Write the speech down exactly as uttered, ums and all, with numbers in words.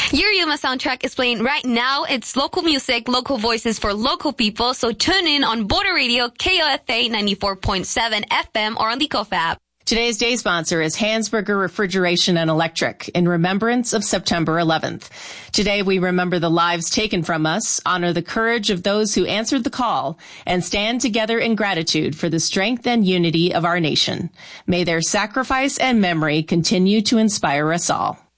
Your Yuma soundtrack is playing right now. It's local music, local voices for local people. So tune in on Border Radio, K O F A ninety-four point seven F M or on the K O F app. Today's day sponsor is Hansberger Refrigeration and Electric in remembrance of September eleventh. Today we remember the lives taken from us, honor the courage of those who answered the call, and stand together in gratitude for the strength and unity of our nation. May their sacrifice and memory continue to inspire us all.